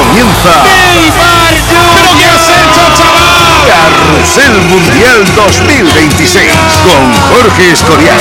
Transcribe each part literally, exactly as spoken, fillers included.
comienza Neymar Junior. ¿Pero qué has hecho, chaval? Carrusel Mundial dos mil veintiséis con Jorge Escorial.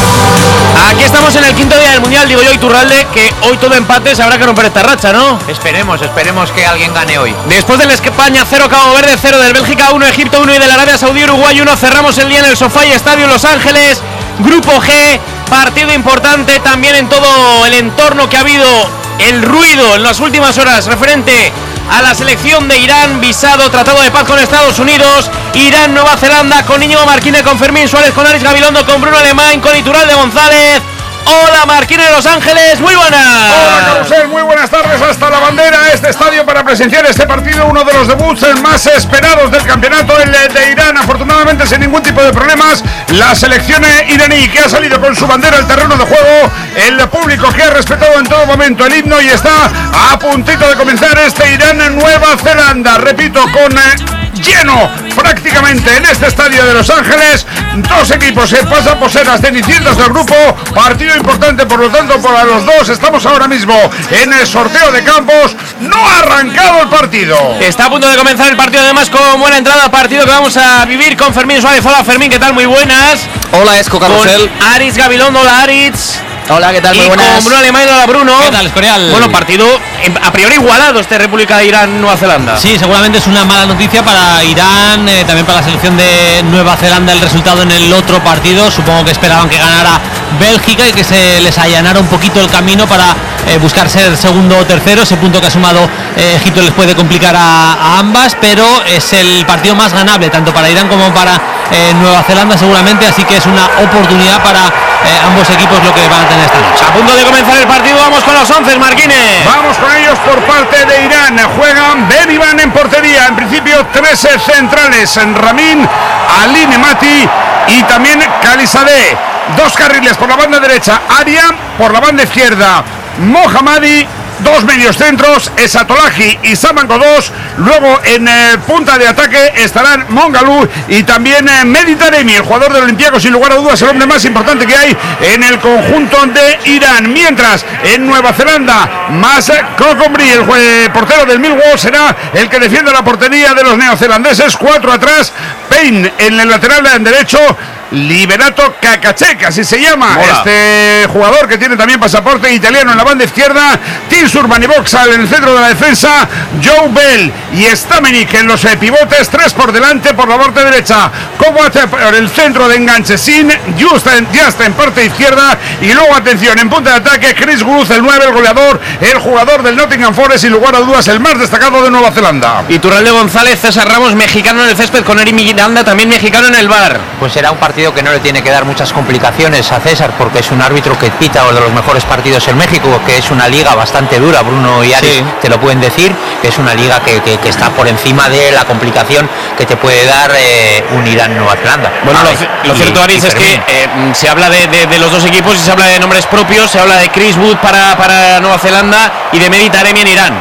Aquí estamos en el quinto día del Mundial, digo yo, Iturralde, que hoy todo empates, habrá que romper esta racha, ¿no? Esperemos, esperemos que alguien gane hoy. Después del España cero, Cabo Verde cero, del Bélgica uno, Egipto uno y del Arabia Saudí Uruguay uno, cerramos el día en el SoFi Estadio Los Ángeles, Grupo G, partido importante también en todo el entorno que ha habido, el ruido en las últimas horas referente a la selección de Irán, visado, tratado de paz con Estados Unidos, Irán, Nueva Zelanda, con Íñigo Marquínez, con Fermín Suárez, con Aris Gabilondo, con Bruno Alemán, con Iturralde González. Hola Marquínez de Los Ángeles, muy buenas. Hola Carrusel, muy buenas tardes hasta la bandera, este estadio para presenciar este partido, uno de los debuts más esperados del campeonato, el de Irán, afortunadamente sin ningún tipo de problemas, la selección iraní que ha salido con su bandera al terreno de juego, el público que ha respetado en todo momento el himno y está a puntito de comenzar este Irán-Nueva Zelanda, repito, con... Eh, lleno prácticamente en este estadio de Los Ángeles, dos equipos que pasan por ser las cenicientas del grupo, partido importante por lo tanto para los dos, estamos ahora mismo en el sorteo de campos, no ha arrancado el partido. Está a punto de comenzar el partido, además con buena entrada, partido que vamos a vivir con Fermín Suárez. Hola Fermín, ¿qué tal? Muy buenas. Hola Esco Carrusel. Con Aris Gabilondo, hola Aris. Hola, ¿qué tal? Muy y buenas. Con Bruno Alemán, hola Bruno. ¿Qué tal, Escorial? Bueno, partido a priori igualado este República de Irán, Nueva Zelanda. Sí, seguramente es una mala noticia para Irán, eh, también para la selección de Nueva Zelanda el resultado en el otro partido. Supongo que esperaban que ganara Bélgica y que se les allanara un poquito el camino para eh, buscar ser segundo o tercero. Ese punto que ha sumado eh, Egipto les puede complicar a, a ambas, pero es el partido más ganable tanto para Irán como para eh, Nueva Zelanda seguramente, así que es una oportunidad para eh, ambos equipos lo que van a tener esta noche. A punto de comenzar el partido, vamos con los once, Marquínez. Vamos con ellos por parte de Irán, juegan Ben Iván en portería, en principio tres centrales, Ramin, Ali Nemati y también Khalizadeh, dos carriles por la banda derecha, Aria por la banda izquierda, Mohammadi, dos medios centros, Esatolahi y Samango dos, luego en eh, punta de ataque estarán Mongalú y también eh, Mehdi Taremi, el jugador del Olympiacos, sin lugar a dudas el hombre más importante que hay en el conjunto de Irán, mientras en Nueva Zelanda, más eh, Kokombri, el eh, portero del Millwall, será el que defiende la portería de los neozelandeses, cuatro atrás, Payne en el lateral derecho, Liberato Kakacek, así se llama. Mola. Este jugador que tiene también pasaporte italiano en la banda izquierda, Tim Surban y Boxall en el centro de la defensa, Joe Bell y Stamenik en los pivotes, tres por delante por la parte derecha, Kovac por el centro de enganche, Sin Justin Just en parte izquierda y luego atención en punta de ataque, Chris Wood, el nueve, el goleador, el jugador del Nottingham Forest, sin lugar a dudas el más destacado de Nueva Zelanda. Iturralde González, César Ramos, mexicano en el césped, con Eri Miranda, también mexicano en el bar. Pues será un partido que no le tiene que dar muchas complicaciones a César, porque es un árbitro que pita uno de los mejores partidos en México, que es una liga bastante dura. Bruno y Aris sí. te lo pueden decir, que es una liga que, que, que está por encima de la complicación que te puede dar eh, un Irán-Nueva Zelanda. Bueno, ah, lo, lo cierto, Aris, es que eh, se habla de, de, de los dos equipos y se habla de nombres propios, se habla de Chris Wood para, para Nueva Zelanda y de Mehdi Taremi en Irán.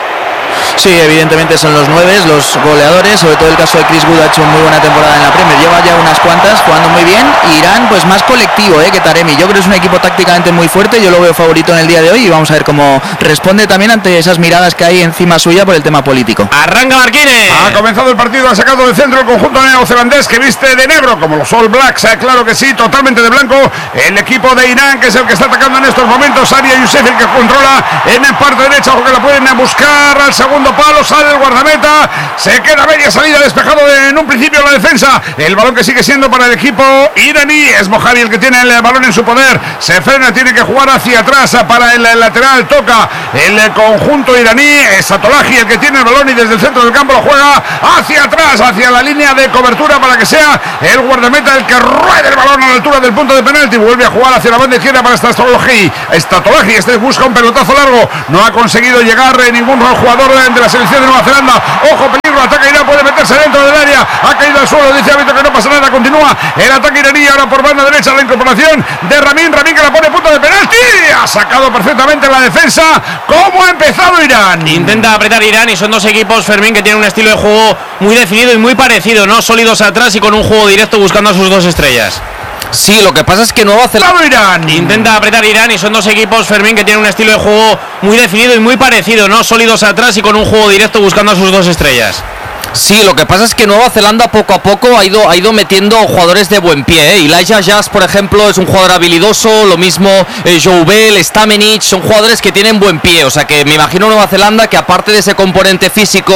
Sí, evidentemente son los nueve, los goleadores, sobre todo el caso de Chris Wood ha hecho muy buena temporada en la Premier, lleva ya unas cuantas jugando muy bien. Irán pues más colectivo eh, que Taremi, yo creo que es un equipo tácticamente muy fuerte, yo lo veo favorito en el día de hoy y vamos a ver cómo responde también ante esas miradas que hay encima suya por el tema político. Arranca Marquínez. Ha comenzado el partido, ha sacado del centro el conjunto neozelandés que viste de negro como los All Blacks, eh, claro que sí, totalmente de blanco, el equipo de Irán que es el que está atacando en estos momentos, Aria Youssef el que controla en parte derecha, o que la pueden buscar al segundo palo, sale el guardameta, se queda media salida, despejado de, en un principio la defensa, el balón que sigue siendo para el equipo iraní, es Mohabi el que tiene el balón en su poder, se frena, tiene que jugar hacia atrás para el lateral, toca el conjunto iraní, es Atolahi el que tiene el balón y desde el centro del campo lo juega hacia atrás, hacia la línea de cobertura para que sea el guardameta el que ruede el balón a la altura del punto de penalti, vuelve a jugar hacia la banda izquierda para Statolahi, Statolahi, este busca un pelotazo largo, no ha conseguido llegar ningún jugador de la selección de Nueva Zelanda, ojo peligro, ataca Irán, puede meterse dentro del área, ha caído al suelo, dice árbitro que no pasa nada, continúa el ataque iraní, ahora por banda derecha la incorporación de Ramin, Ramin que la pone punto de penalti, ha sacado perfectamente la defensa. ¿Cómo ha empezado Irán? Intenta apretar Irán y son dos equipos, Fermín, que tienen un estilo de juego muy definido y muy parecido, ¿no? Sólidos atrás y con un juego directo buscando a sus dos estrellas. Sí, lo que pasa es que Nueva Zelanda... Irán. Intenta apretar Irán y son dos equipos, Fermín, que tienen un estilo de juego muy definido y muy parecido, ¿no? Sólidos atrás y con un juego directo buscando a sus dos estrellas. Sí, lo que pasa es que Nueva Zelanda poco a poco ha ido, ha ido metiendo jugadores de buen pie, ¿eh? Elijah Jazz, por ejemplo, es un jugador habilidoso, lo mismo eh, Joe Bell, Stamenic, son jugadores que tienen buen pie, o sea que me imagino Nueva Zelanda que aparte de ese componente físico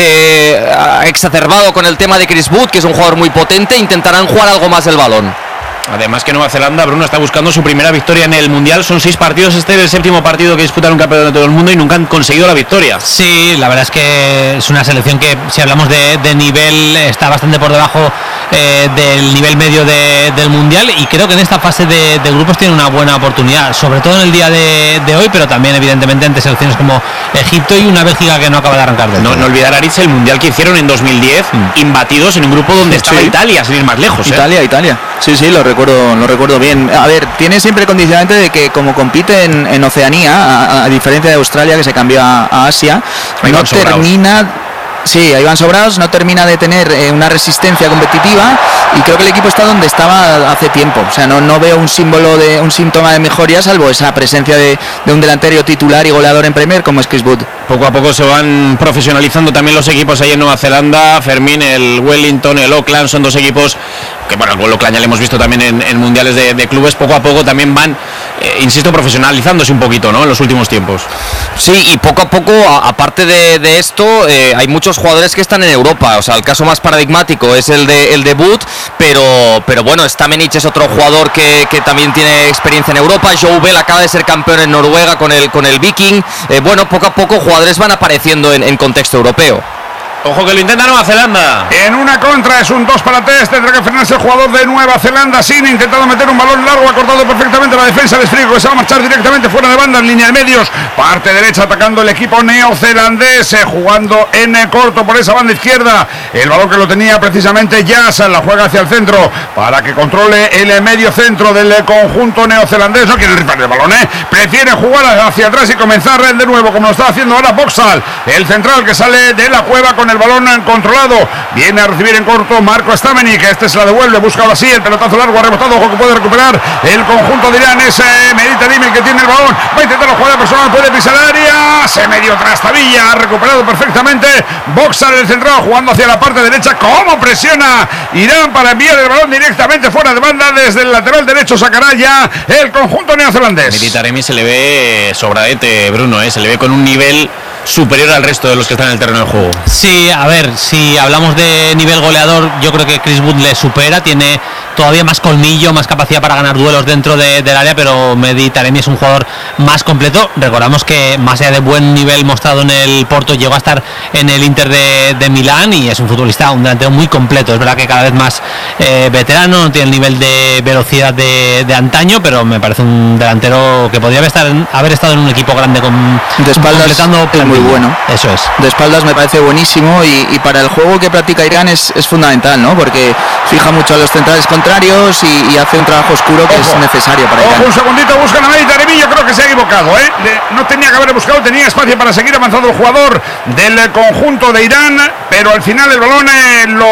eh, exacerbado con el tema de Chris Wood, que es un jugador muy potente, intentarán jugar algo más el balón. Además que Nueva Zelanda, Bruno, está buscando su primera victoria en el Mundial. Son seis partidos, este es el séptimo partido que disputan un campeonato de todo el mundo y nunca han conseguido la victoria. Sí, la verdad es que es una selección que, si hablamos de, de nivel, está bastante por debajo eh, del nivel medio de, del Mundial, y creo que en esta fase de, de grupos tiene una buena oportunidad, sobre todo en el día de, de hoy, pero también evidentemente ante selecciones como Egipto y una Bélgica que no acaba de arrancar del No, todo. no olvidar, Aritz, el Mundial que hicieron en dos mil diez, mm. imbatidos en un grupo donde estaba sí. Italia, sin ir más lejos. Italia, ¿eh? Italia. Sí, sí, lo recuerdo, lo recuerdo bien. A ver, tiene siempre el condicionante de que como compite en, en Oceanía, a, a diferencia de Australia que se cambió a, a Asia, ahí no termina... Sí, ahí van sobrados, no termina de tener eh, una resistencia competitiva, y creo que el equipo está donde estaba hace tiempo. O sea, no, no veo un símbolo de un síntoma de mejoría, salvo esa presencia de, de un delantero titular y goleador en Premier como es Chris Wood. Poco a poco se van profesionalizando también los equipos ahí en Nueva Zelanda. Fermín, el Wellington, el Auckland, son dos equipos que, bueno, el Auckland ya lo hemos visto también en, en mundiales de, de clubes. Poco a poco también van, eh, insisto, profesionalizándose un poquito, ¿no?, en los últimos tiempos. Sí, y poco a poco, a, aparte de, de esto, eh, hay muchos jugadores que están en Europa. O sea, el caso más paradigmático es el de el de Wood, pero, pero bueno, Stamenic es otro jugador que, que también tiene experiencia en Europa. Joe Bell acaba de ser campeón en Noruega con el, con el Viking. Eh, bueno, poco a poco jugadores van apareciendo en, en contexto europeo. Ojo que lo intenta Nueva Zelanda. En una contra, es un dos para tres. Tendrá que frenarse el jugador de Nueva Zelanda. Sin intentando meter un balón largo, ha cortado perfectamente la defensa de Esfrigo, que se va a marchar directamente fuera de banda en línea de medios. Parte derecha atacando el equipo neozelandés, eh, jugando en el corto por esa banda izquierda. El balón que lo tenía precisamente Jazz, la juega hacia el centro para que controle el medio centro del conjunto neozelandés. No quiere rifar el balón, eh. Prefiere jugar hacia atrás y comenzar de nuevo, como lo está haciendo ahora Boxall, el central que sale de la cueva con el balón controlado. Viene a recibir en corto Marco Stamenic, este se la devuelve, busca ahora sí el pelotazo largo, ha rebotado, ojo que puede recuperar el conjunto de Irán. Es eh, Medita Dimi que tiene el balón, va a intentar la jugada personal, puede pisar el área, se medio trastabilla, ha recuperado perfectamente Boxall, el central, jugando hacia la parte derecha. Cómo presiona Irán para enviar el balón directamente fuera de banda. Desde el lateral derecho sacará ya el conjunto neozelandés. Medita Dimi se le ve sobradete, Bruno, ¿eh? Se le ve con un nivel superior al resto de los que están en el terreno del juego. Sí, a ver, si hablamos de nivel goleador, yo creo que Chris Wood le supera, tiene todavía más colmillo, más capacidad para ganar duelos dentro de, del área, pero Mehdi Taremi es un jugador más completo. Recordamos que más allá de buen nivel mostrado en el Porto, llegó a estar en el Inter de, de Milán, y es un futbolista, un delantero muy completo. Es verdad que cada vez más eh, veterano, no tiene el nivel de velocidad de, de antaño, pero me parece un delantero que podría haber, estar en, haber estado en un equipo grande con, de espaldas, completando es muy bueno. Eso es. De espaldas me parece buenísimo, y, y para el juego que practica Irán es, es fundamental, ¿no? Porque fija mucho a los centrales contrarios y, y hace un trabajo oscuro que Ojo. es necesario para Irán. Ojo, un segundito, buscan a Mehdi Taremi, yo creo que se ha equivocado, ¿eh? No tenía que haber buscado, tenía espacio para seguir avanzando el jugador del conjunto de Irán, pero al final el balón eh, lo...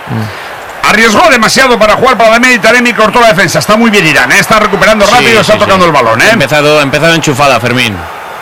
Mm. arriesgó demasiado para jugar para Mehdi Taremi, cortó la defensa. Está muy bien Irán, ¿eh? Está recuperando rápido, sí, está sí, tocando sí. el balón, ¿eh? Ha empezado, ha empezado enchufada, Fermín.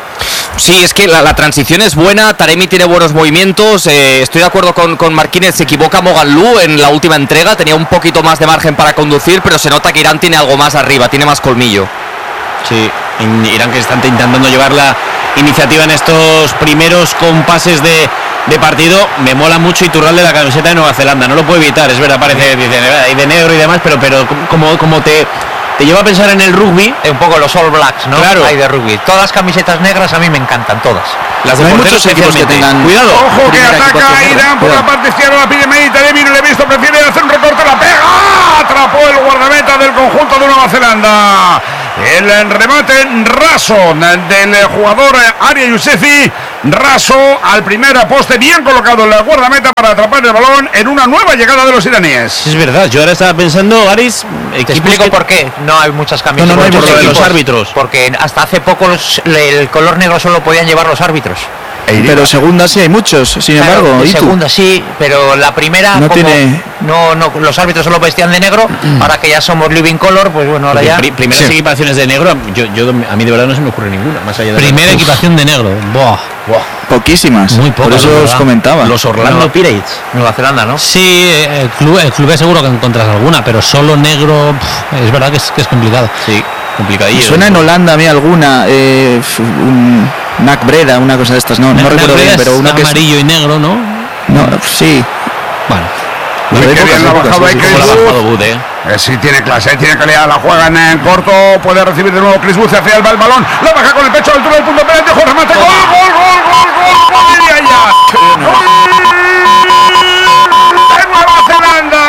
Sí, es que la, la transición es buena, Taremi tiene buenos movimientos, eh, estoy de acuerdo con, con Marquínez, se equivoca Moghallou en la última entrega, tenía un poquito más de margen para conducir, pero se nota que Irán tiene algo más arriba, tiene más colmillo. Sí, Irán que está intentando llevar la iniciativa en estos primeros compases de, de partido. Me mola mucho Iturralde de la camiseta de Nueva Zelanda, no lo puedo evitar, es verdad, parece y de negro y demás, pero, pero como, como te... Te lleva a pensar en el rugby, un poco los All Blacks, ¿no? Claro. Hay de rugby. Todas las camisetas negras a mí me encantan, todas. Las de no porteros equipos que tengan... Cuidado. Ojo que ataca Irán por la parte izquierda, la pide Mehdi Taremi, no le he visto, prefiere hacer un recorte, la pega. Atrapó el guardameta del conjunto de Nueva Zelanda. El remate raso del jugador Aria Yousefi, raso al primer poste, bien colocado en la guardameta para atrapar el balón en una nueva llegada de los iraníes. Es verdad, yo ahora estaba pensando, Aris, te explico que... por qué no hay muchas camisetas. No, no, no hay por equipos, los árbitros. Porque hasta hace poco los, el color negro solo podían llevar los árbitros. Pero segunda sí hay muchos, sin claro, embargo. ¿Y segunda tú? sí, pero la primera no como tiene... no, no, los árbitros solo vestían de negro, ahora que ya somos living color, pues bueno, ahora Porque ya. pri- primeras Sí. equipaciones de negro, yo, yo a mí de verdad no se me ocurre ninguna, más allá de Primera la... equipación de negro. Buah. Buah. Poquísimas. Muy pocas, Por eso la os verdad. comentaba. Los Orlando No. Pirates. Nueva Zelanda, ¿no? Sí, eh, el club, el club es seguro que encuentras alguna, pero solo negro, pff, es verdad que es, que es complicado. Sí, complicadillo. Me suena en Holanda a mí alguna, eh, f- un Nac Breda, una cosa de estas, no, no La recuerdo bien, primera pero es una que es... amarillo y negro, ¿no? No, sí. Bueno, Uy, Hay qué pocas, bien la ha hay pocas, bajado sí, ahí sí. Chris Como la ha Wood. bajado Wood, eh. Eh, sí, tiene clase, tiene calidad, la juegan en corto, puede recibir de nuevo Chris Wood, se hacia el balón, la baja con el pecho a la altura del punto penalti, ojo, remate, gol, gol, gol, gol, gol, gol, diría ya. De Nueva Zelanda,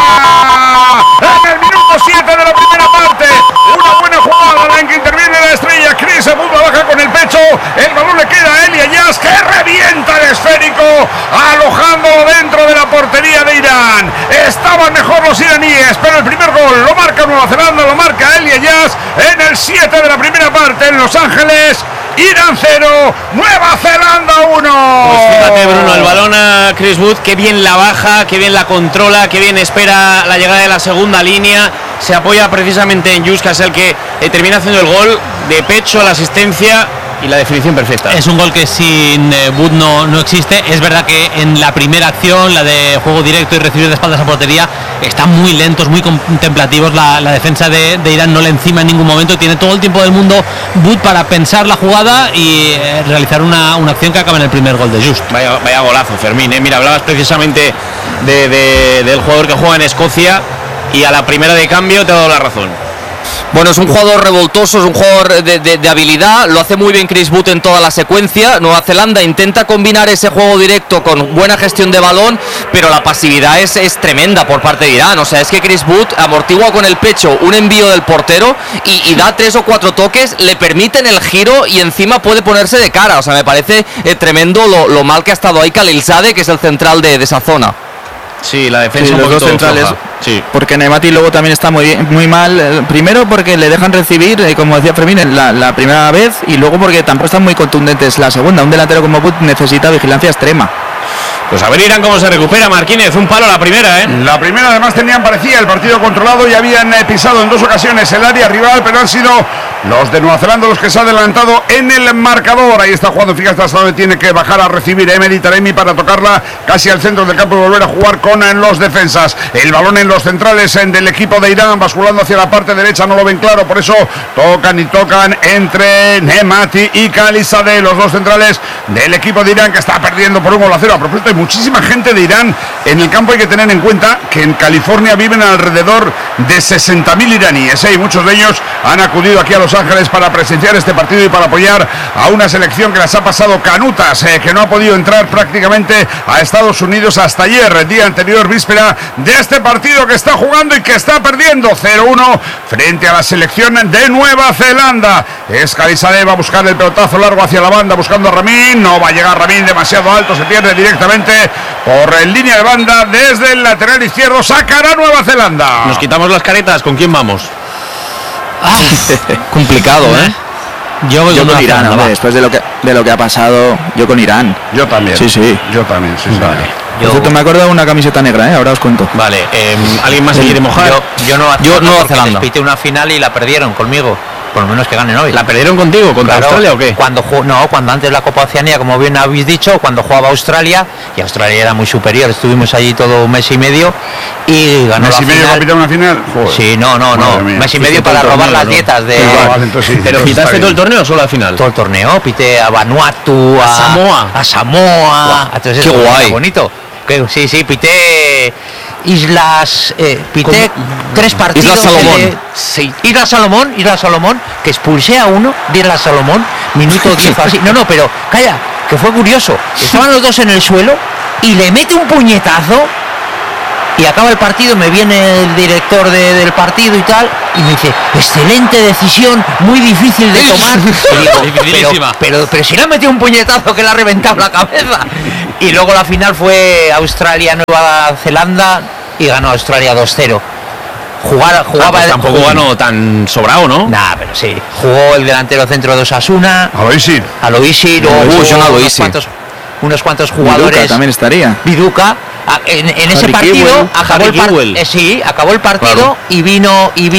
en el minuto siete de la primera parte, una buena jugada en que interviene la estrella, Chris Wood la baja con el pecho, el balón le queda a Eli Ayaz, que revienta el esférico, alojándolo dentro de la portería de Irán. Estaban mejor los iraníes, pero el primer gol lo marca Nueva Zelanda, lo marca Eli Ayaz en el siete de la primera parte en Los Ángeles. Irán cero, Nueva Zelanda uno. Pues fíjate, Bruno, el balón a Chris Wood, qué bien la baja, qué bien la controla, qué bien espera la llegada de la segunda línea. Se apoya precisamente en Jus, que es el que eh, termina haciendo el gol de pecho, la asistencia y la definición perfecta. es un gol que sin eh, Wood no, no existe. Es verdad que en la primera acción, la de juego directo y recibir de espaldas a portería, están muy lentos, muy contemplativos. La, la defensa de, de Irán no le encima en ningún momento. Tiene todo el tiempo del mundo Wood para pensar la jugada y eh, realizar una, una acción que acaba en el primer gol de Just. Vaya, vaya golazo, Fermín. ¿eh? Mira, hablabas precisamente de, de- del jugador que juega en Escocia y a la primera de cambio te ha dado la razón. Bueno, es un jugador revoltoso, es un jugador de, de- de habilidad, lo hace muy bien Chris Wood en toda la secuencia. Nueva Zelanda intenta combinar ese juego directo con buena gestión de balón, pero la pasividad es, es tremenda por parte de Irán. O sea, es que Chris Wood amortigua con el pecho un envío del portero y, y da tres o cuatro toques, le permiten el giro y encima puede ponerse de cara. O sea, me parece eh, tremendo lo, lo mal que ha estado ahí Khalilzadeh, que es el central de, de esa zona. Sí, la defensa Sí, un los dos poquito centrales. floja. Sí. Porque Nemati luego también está muy bien- muy mal. eh, Primero porque le dejan recibir, eh, como decía Fermín, en la, la primera vez, y luego porque tampoco están muy contundentes la segunda. Un delantero como Wood necesita vigilancia extrema. Pues a ver Irán cómo se recupera, Marquínez. Un palo a la primera, ¿eh? La primera además tenían, parecía, el partido controlado y habían eh, pisado en dos ocasiones el área rival, pero han sido los de Nueva Zelanda los que se han adelantado en el marcador. Ahí está jugando, fíjate hasta donde tiene que bajar a recibir Emedi Taremi para tocarla casi al centro del campo y volver a jugar con eh, los defensas. El balón en los centrales en del equipo de Irán, basculando hacia la parte derecha, no lo ven claro, por eso tocan y tocan entre Nemati y Khalilzadeh, los dos centrales del equipo de Irán, que está perdiendo por un gol a cero. A propósito, hay muchísima gente de Irán en el campo. Hay que tener en cuenta que en California viven alrededor de sesenta mil iraníes, ¿eh? Y muchos de ellos han acudido aquí a Los Ángeles para presenciar este partido y para apoyar a una selección que las ha pasado canutas, eh, que no ha podido entrar prácticamente a Estados Unidos hasta ayer, el día anterior, víspera de este partido que está jugando y que está perdiendo cero uno frente a la selección de Nueva Zelanda. Es Khalilzadeh, va a buscar el pelotazo largo hacia la banda buscando a Ramin, no va a llegar Ramin, demasiado alto, se pierde directamente por en línea de banda desde el lateral izquierdo. Sacará Nueva Zelanda. Nos quitamos las caretas. ¿Con quién vamos? Complicado, ¿eh? Yo voy Yo con con Nueva Irán, Zelanda, hombre, va. después de lo que de lo que ha pasado, yo con Irán. Yo también. Sí, sí. Yo también, sí, sí. Por cierto, me acuerdo de una camiseta negra, ¿eh? Ahora os cuento. Vale, eh, ¿alguien más se quiere mojar? Yo, yo Nueva Yo Zelanda, Nueva porque Zelanda. les pité una final y la perdieron conmigo. Por lo menos que ganen hoy. ¿La perdieron contigo contra Claro, Australia o qué? Cuando jugó, no, cuando antes la Copa Oceanía, como bien habéis dicho, cuando jugaba Australia, y Australia era muy superior, estuvimos allí todo un mes y medio y ganó Messi la medio final. capitán una final. Joder. Sí, no, no, no, Madre mía. mes y Sí, medio sí, todo para el robar torneo, las ¿no? dietas de Ah, vale, entonces sí. ¿Pero Entonces quitaste está todo el bien. torneo o solo la final? todo el torneo, pité a Vanuatu, a, A Samoa. a Samoa, a todo eso, Qué guay. era bonito. Que, sí, sí, pité Islas, eh, pité tres partidos. Islas Salomón. de- sí, Islas Salomón, Islas Salomón, que expulsé a uno de Islas Salomón, minuto diez o así. No, no, pero calla, que fue curioso. Estaban los dos en el suelo y le mete un puñetazo. Y acaba el partido, me viene el director de- del partido y tal, y me dice, excelente decisión, muy difícil de tomar. Y digo, pero, Dificilísima. pero, pero si le ha metido un puñetazo que le ha reventado la cabeza. Y luego la final fue Australia-Nueva Zelanda y ganó Australia dos cero. Jugar, Ah, jugaba pues tampoco ganó tan sobrado, ¿no? Nah, pero sí. Jugó el delantero centro de Osasuna, A lo Isi. Aloisi, luego Uy, jugó John unos Aloisi. cuantos- unos cuantos jugadores. Viduka también estaría. Viduka. En, en ese Harry partido Kewell. acabó Harry el, par Kewell. eh, sí, acabó el partido Claro. y vino y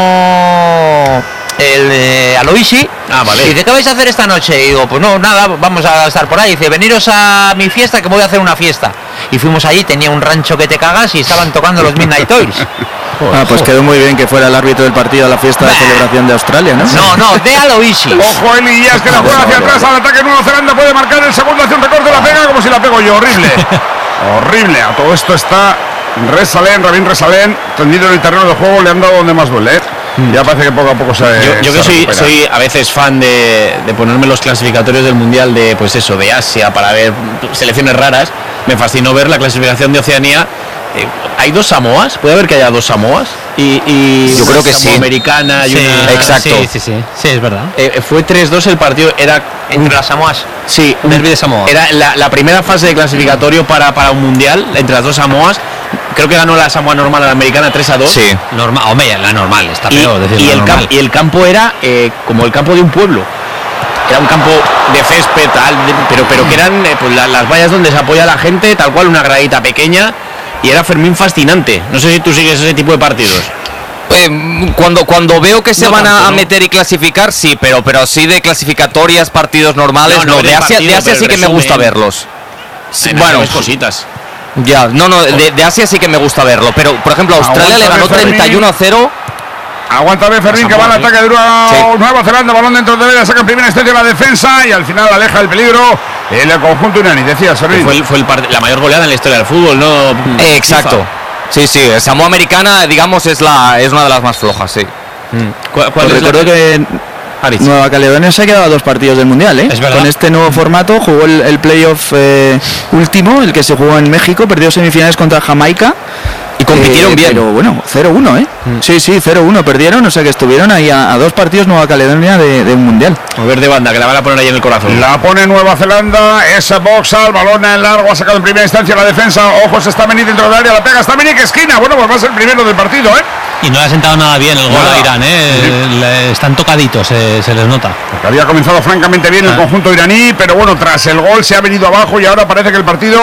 vino el eh, Aloisi. Ah, vale. Y dice, ¿qué vais a hacer esta noche? Y digo, pues no, nada, vamos a estar por ahí. Dice, veniros a mi fiesta que voy a hacer una fiesta. Y fuimos allí, tenía un rancho que te cagas y estaban tocando los Midnight Oils. Ah, pues quedó muy bien que fuera el árbitro del partido a la fiesta de Bah. celebración de Australia, ¿no? No, no, de Aloisi. Ojo, Elías, que la juega hacia atrás al ataque. Nueva Zelanda puede marcar el segundo, hace un recorte, la pega como si la pego yo. Horrible. Horrible. A todo esto está Resalén, Rabín Resalén, tendido en el terreno de juego, le han dado donde más duele. ¿eh? Ya parece que poco a poco se. Yo, yo se que soy, recupera. soy a veces fan de, de ponerme los clasificatorios del mundial de, pues eso, de Asia para ver selecciones raras. Me fascinó ver la clasificación de Oceanía. Eh, ¿Hay dos Samoas? ¿Puede haber que haya dos Samoas? Y, y Yo una creo que sí. Samoamericana y Sí, una. exacto. Sí, sí, sí, sí, es verdad. Eh, fue tres dos el partido. Era Entre las Samoas. Sí, un- Derbi de Samoa. Era la, la primera fase de clasificatorio para, para un mundial entre las dos Samoas. Creo que ganó la Samoa normal a la americana tres a dos. Sí. Normal, hombre, la normal, está Y, peor decir y la el normal. camp- y el campo era eh, como el campo de un pueblo. Era un campo de césped, tal, de- pero, pero que eran eh, pues, la- las vallas donde se apoya la gente, tal cual, una gradita pequeña. Y era Fermín fascinante. No sé si tú sigues ese tipo de partidos. Eh, cuando cuando veo que se No van a- tanto, a ¿no? meter y clasificar, sí, pero pero sí de clasificatorias, partidos normales, No, no, no, de del Asia, partido, de Asia pero sí el que me gusta resumen. verlos. Sí, En bueno, esas cositas. ya, no, no, de, de Asia sí que me gusta verlo, pero por ejemplo Australia le Aguántame, ganó Fermín. treinta y uno a cero. Aguántame, Fermín, que va al ataque de Sí. Nueva Zelanda, balón dentro de la saca en primera instancia la defensa y al final aleja el peligro el conjunto iraní. Decías, Que Fermín. fue, el- fue el part- la mayor goleada en la historia del fútbol, ¿no? Eh, exacto. Sí, sí, Samoa Americana, digamos, es la es una de las más flojas, sí. ¿Cuál, cuál Os es la- recuerdo que Aritz. Nueva Caledonia se ha quedado a dos partidos del Mundial, ¿eh? Es verdad. Con este nuevo formato jugó el, el playoff eh, último, el que se jugó en México, perdió semifinales contra Jamaica. Y compitieron Eh, bien. Pero bueno, cero uno, ¿eh? Sí, sí, cero uno perdieron, o sea que estuvieron ahí a, a dos partidos Nueva Caledonia de, de un Mundial. A ver de banda, que la van a poner ahí en el corazón. La pone Nueva Zelanda, ese box al balón en largo, ha sacado en primera instancia la defensa. Ojos, está Stameni dentro del área, la pega Stameni, que esquina. Bueno, pues va a ser el primero del partido, ¿eh? Y no le ha sentado nada bien el gol Nada. a Irán, ¿eh? Le- están tocaditos, eh, se les nota. Porque había comenzado francamente bien el Ah. conjunto iraní, pero bueno, tras el gol se ha venido abajo y ahora parece que el partido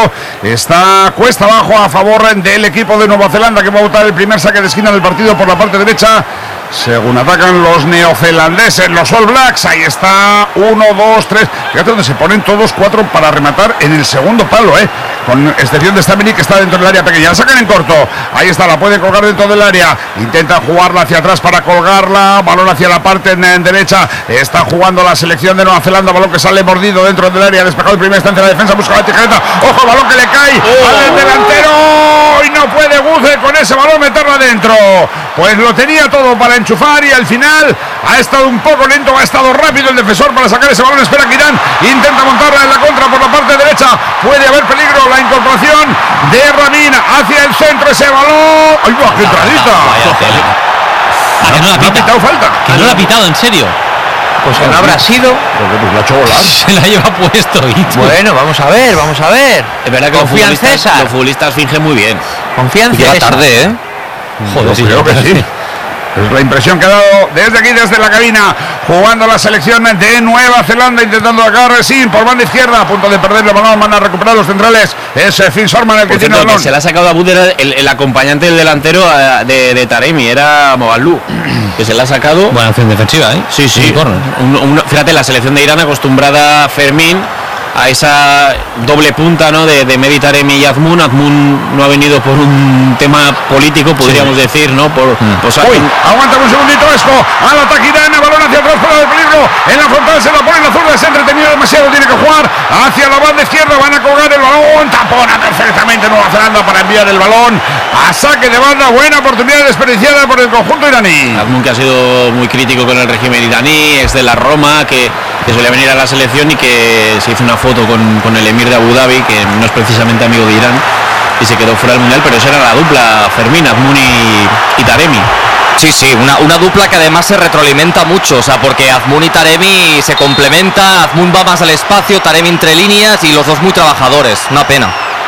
está cuesta abajo a favor del equipo de Nueva Zelanda, que va a botar el primer saque de esquina del partido por la parte derecha. Según atacan los neozelandeses, los All Blacks, ahí está, uno, dos, tres. Fíjate donde se ponen todos cuatro para rematar en el segundo palo, ¿eh? Con excepción de Stameni, que está dentro del área pequeña. La sacan en corto, ahí está, la puede colgar dentro del área. Intenta jugarla hacia atrás para colgarla, balón hacia la parte en, en derecha. Está jugando la selección de Nueva Zelanda, balón que sale mordido dentro del área, despejado en primera instancia la defensa, busca la tijereta. Ojo, balón que le cae al delantero y no puede Guze con ese balón meterlo adentro. Pues lo tenía todo para enchufar y al final ha estado un poco lento, ha estado rápido el defensor para sacar ese balón. Espera que Irán intenta montarla en la contra por la parte derecha. Puede haber peligro, la incorporación de Rabin hacia el centro, ese balón. ¡Ay, va, qué entradita! Vaya tela. Ah, que no la ¿No ha pita. pitado falta? Que no la ha pitado, en serio. Pues que no habrá sido. Porque pues lo ha hecho volar. Se la lleva puesto. Y tú- Bueno, vamos a ver, vamos a ver. Es verdad que los Confía en futbolistas, César. los futbolistas fingen muy bien. Confianza. Llega César. tarde, ¿eh? Joder, sí, Creo que sí. Es la impresión que ha dado desde aquí, desde la cabina, jugando la selección de Nueva Zelanda, intentando agarrar sin por banda izquierda, a punto de perder el balón, van a recuperar los centrales. Es eh, Finn Sorman el que Por tiene cierto, el que balón. se le ha sacado a Bud era el, el acompañante del delantero eh, de, de Taremi, era Mogalú, que se le ha sacado. Buena acción defensiva, ¿eh? Sí, sí. Y córner. Un- un- fíjate, la selección de Irán acostumbrada a Fermín, a esa doble punta, ¿no? de, de Mehdi Taremi y Azmoun. Azmoun no ha venido por un tema político, podríamos decir, ¿no? Por, pues, Uy, alguien- aguanta un segundito esto, al ataque Irán, balón hacia atrás para el peligro, en la frontal se la pone la zurda, se ha entretenido demasiado, tiene que jugar hacia la banda izquierda, van a colgar el balón, tapona perfectamente Nueva Zelanda para enviar el balón a saque de banda, buena oportunidad desperdiciada por el conjunto iraní. Azmoun, que ha sido muy crítico con el régimen iraní, es de la Roma, que, que solía venir a la selección y que se hizo una foto con, con el emir de Abu Dhabi, que no es precisamente amigo de Irán, y se quedó fuera del mundial, pero esa era la dupla, Fermín, Azmoun y, y Taremi. Sí, sí, una, una dupla que además se retroalimenta mucho, o sea, porque Azmoun y Taremi se complementan, Azmoun va más al espacio, Taremi entre líneas y los dos muy trabajadores, una pena.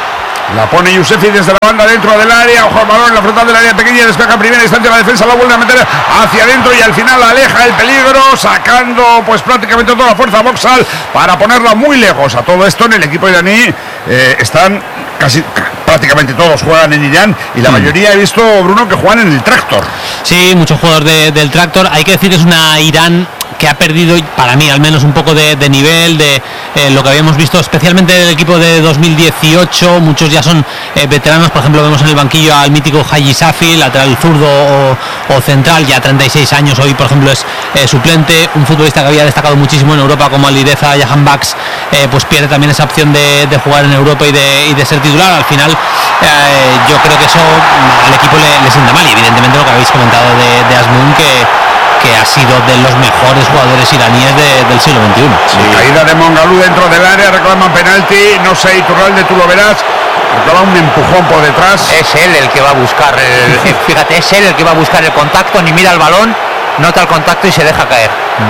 La pone Yousefi desde la banda dentro del área. Ojo al balón en la frontal del área pequeña. Despeja en primera instancia la defensa. La vuelve a meter hacia adentro y al final aleja el peligro. Sacando pues prácticamente toda la fuerza Boxall para ponerla muy lejos. A todo esto en el equipo iraní eh, están casi prácticamente todos juegan en Irán. Y la mm. mayoría he visto, Bruno, que juegan en el Tractor. Sí, muchos jugadores de, del Tractor. Hay que decir que es una Irán que ha perdido, para mí al menos, un poco de, de nivel de eh, lo que habíamos visto, especialmente del equipo de dos mil dieciocho. Muchos ya son eh, veteranos. Por ejemplo, vemos en el banquillo al mítico Haji Safi, lateral zurdo o, o central, ya treinta y seis años. Hoy, por ejemplo, es eh, suplente. Un futbolista que había destacado muchísimo en Europa como Alireza Jahan Baks, eh, pues pierde también esa opción de, de jugar en Europa y de, y de ser titular. Al final, eh, yo creo que eso al equipo le, le sienta mal. Y evidentemente lo que habéis comentado de, de Azmoun, que que ha sido de los mejores jugadores iraníes de, del siglo veintiuno. Sí. Caída de Mongalú dentro del área, reclaman penalti, no sé, Iturralde, tú lo verás, reclama un empujón por detrás. Es él el que va a buscar, el, fíjate, es él el que va a buscar el contacto, ni mira el balón, nota el contacto y se deja caer.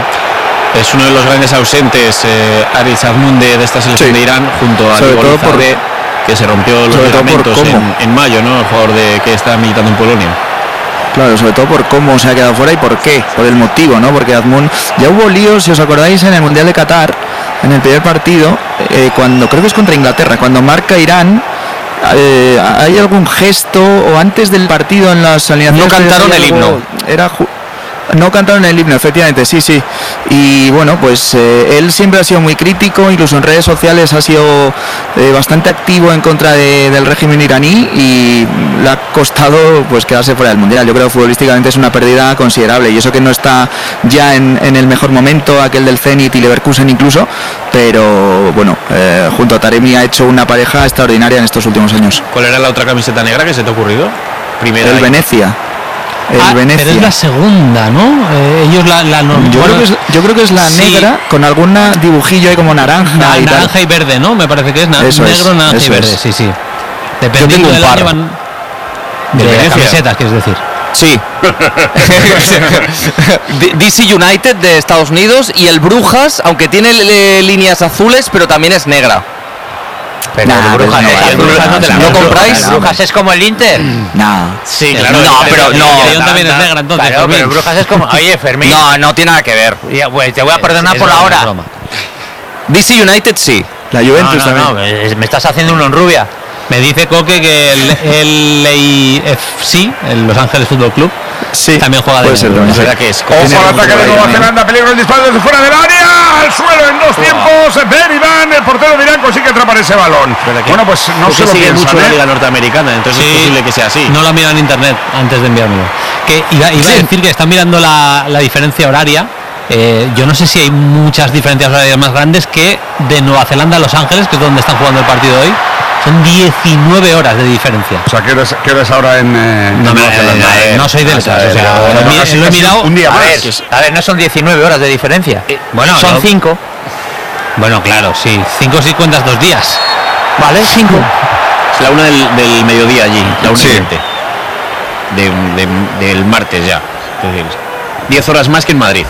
Es uno de los grandes ausentes, eh, Aris Azmoun, de, de esta selección sí. de Irán, junto a Igor Izardé, que se rompió los ligamentos en, en mayo, ¿no? El jugador de, que está militando en Polonia. Claro, sobre todo por cómo se ha quedado fuera y por qué, por el motivo, ¿no? Porque Azmoun, ya hubo líos, si os acordáis, en el Mundial de Qatar, en el primer partido, eh, cuando creo que es contra Inglaterra, cuando marca Irán, eh, hay algún gesto, o antes del partido en las alineaciones. No cantaron el himno. Era ju- No cantaron el himno, efectivamente, sí, sí. Y bueno, pues eh, él siempre ha sido muy crítico, incluso en redes sociales ha sido eh, bastante activo en contra de, del régimen iraní y le ha costado pues quedarse fuera del Mundial. Yo creo que futbolísticamente es una pérdida considerable y eso que no está ya en, en el mejor momento, aquel del Zenit y Leverkusen incluso, pero bueno, eh, junto a Taremi ha hecho una pareja extraordinaria en estos últimos años. ¿Cuál era la otra camiseta negra que se te ha ocurrido? Primera el Venecia. El ah, Venecia. Pero es la segunda, ¿no? Eh, ellos la, la no, yo, bueno, creo que es, yo creo que es la sí. negra con alguna dibujillo ahí como naranja. Na, y naranja tal. y verde, ¿no? Me parece que es na- eso negro, es, naranja y verde, es. sí, sí. Dependiendo del año van de, de camisetas, quieres decir. Sí. D C United de Estados Unidos y el Brujas, aunque tiene eh, líneas azules, pero también es negra. Pero nah, el Brujas, no, no, el Brujas no te la ¿No compráis? El Brujas es como el Inter. No. Sí, claro. No, pero no. El también es negra, entonces. Claro, pero el Brujas es como. Oye, Fermín. No, no tiene nada que ver. Ya, pues, te voy a perdonar es, por es la hora. D C United sí. La Juventus no, no, también. No, me estás haciendo uno en rubia. Me dice Coque que el, el A F C, el Los Ángeles Fútbol Club, sí, también juega de ser, negro. ¿no? ¿Verdad que es? Ojo al ataque de Nueva Zelanda, peligro el disparo desde fuera del área, al suelo en dos tiempos. Ben Iván, el portero de Irán, consigue atrapar ese balón. Bueno, pues no se lo sigue piensan, mucho ¿eh? la liga norteamericana, entonces sí, es posible que sea así. No la mira en internet antes de enviármelo. Que iba, iba sí. a decir que están mirando la, la diferencia horaria. Eh, yo no sé si hay muchas diferencias horarias más grandes que de Nueva Zelanda a Los Ángeles, que es donde están jugando el partido hoy. Son diecinueve horas de diferencia. O sea, ¿qué hora es, qué hora es ahora en, eh, no, en Nueva eh, Zelanda? Eh, no soy del S A S, o sea, no, lo, no, mira, lo he mirado un día a más. Ver, a ver, no son diecinueve horas de diferencia. Eh, bueno, son no, cinco. Bueno, claro, sí. cinco si cuentas dos días. Vale, cinco. Es la una del, del mediodía allí, la una y veinte. De, de, del martes ya. Es decir, diez horas más que en Madrid.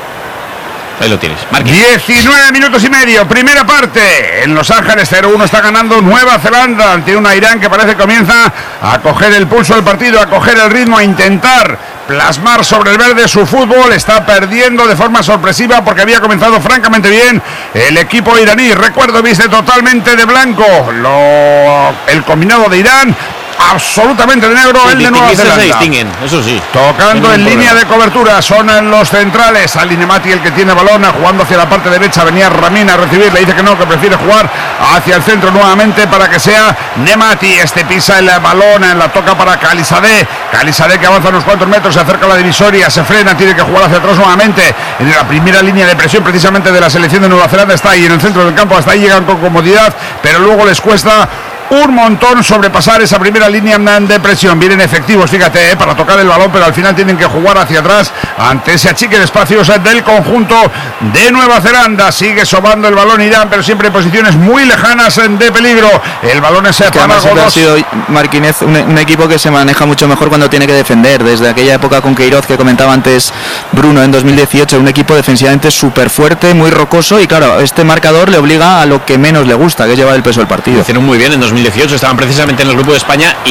Ahí lo tienes. Marquín. diecinueve minutos y medio, primera parte. En Los Ángeles cero uno está ganando Nueva Zelanda ante una Irán que parece que comienza a coger el pulso del partido, a coger el ritmo, a intentar plasmar sobre el verde su fútbol. Está perdiendo de forma sorpresiva porque había comenzado francamente bien el equipo iraní. Recuerdo, viste totalmente de blanco lo, el combinado de Irán. Absolutamente de negro, sí, el de Nueva Zelanda. Se distinguen, eso sí. Tocando en línea de cobertura, son los centrales. Al Nemati el que tiene balón, jugando hacia la parte derecha. Venía Ramin a recibir, le dice que no, que prefiere jugar hacia el centro nuevamente para que sea Nemati. Este pisa el balón, la toca para Khalizadeh. Khalizadeh que avanza unos cuantos metros, se acerca a la divisoria, se frena, tiene que jugar hacia atrás nuevamente. En la primera línea de presión precisamente de la selección de Nueva Zelanda está ahí en el centro del campo, hasta ahí llegan con comodidad, pero luego les cuesta un montón sobrepasar esa primera línea de presión. Vienen efectivos, fíjate, eh, para tocar el balón, pero al final tienen que jugar hacia atrás ante ese achique de espacios del conjunto de Nueva Zelanda. Sigue sobando el balón Irán, pero siempre en posiciones muy lejanas de peligro. El balón es, es que además ha sido Marquinez un, un equipo que se maneja mucho mejor cuando tiene que defender. Desde aquella época con Queiroz que comentaba antes Bruno en dos mil dieciocho, un equipo defensivamente súper fuerte, muy rocoso, y claro, este marcador le obliga a lo que menos le gusta, que es llevar el peso del partido. Hicieron muy bien en dos mil dos mil dieciocho estaban precisamente en el grupo de España